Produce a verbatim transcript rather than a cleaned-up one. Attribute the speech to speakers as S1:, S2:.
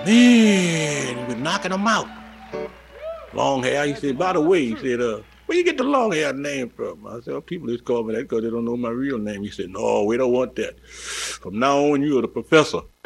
S1: Man, he was knocking them out. Long hair. He said, by the way, he said, uh, where you get the long hair name from? I said, oh, people just call me that because they don't know my real name. He said, no, we don't want that. From now on, you are the professor.